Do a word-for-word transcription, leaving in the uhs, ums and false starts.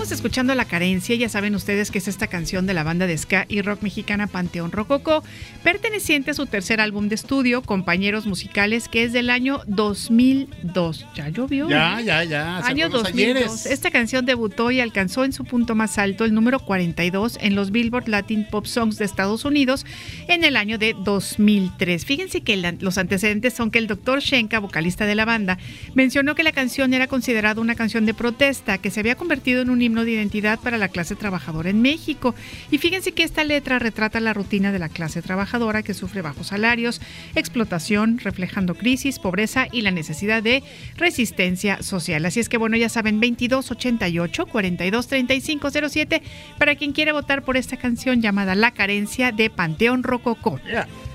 Estamos escuchando La Carencia, ya saben ustedes que es esta canción de la banda de ska y rock mexicana Panteón Rococó, perteneciente a su tercer álbum de estudio, Compañeros Musicales, que es del año dos mil dos. ¿Ya llovió? Ya, ya, ya. Año dos mil dos. Ayeres. Esta canción debutó y alcanzó en su punto más alto el número cuarenta y dos en los Billboard Latin Pop Songs de Estados Unidos en el año de dos mil tres. Fíjense que la, los antecedentes son que el doctor Shenka, vocalista de la banda, mencionó que la canción era considerada una canción de protesta, que se había convertido en un himno de identidad para la clase trabajadora en México. Y fíjense que esta letra retrata la rutina de la clase trabajadora que sufre bajos salarios, explotación, reflejando crisis, pobreza y la necesidad de resistencia social. Así es que bueno, ya saben, veintidós ochenta y ocho, cuarenta y dos treinta y cinco cero siete para quien quiera votar por esta canción llamada La Carencia de Panteón Rococó. Yeah.